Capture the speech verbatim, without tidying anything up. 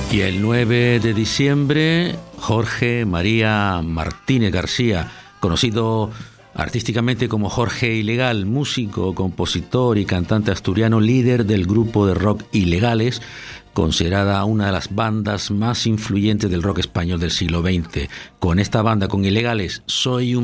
Y el nueve de diciembre, Jorge María Martínez García, conocido artísticamente como Jorge Ilegal, músico, compositor y cantante asturiano, líder del grupo de rock Ilegales, considerada una de las bandas más influyentes del rock español del siglo veinte. Con esta banda, con Ilegales, Soy un